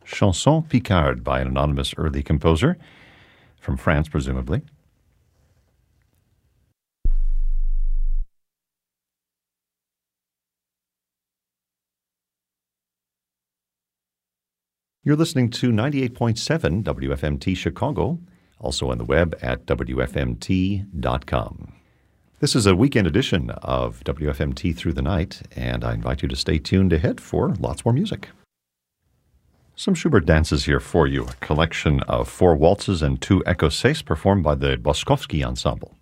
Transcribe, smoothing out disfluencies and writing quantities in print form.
Chanson Picarde by an anonymous early composer from France, presumably. You're listening to 98.7 WFMT Chicago, also on the web at WFMT.com. This is a weekend edition of WFMT Through the Night, and I invite you to stay tuned ahead for lots more music. Some Schubert dances here for you, a collection of 4 waltzes and 2 écossaises performed by the Boskovsky Ensemble.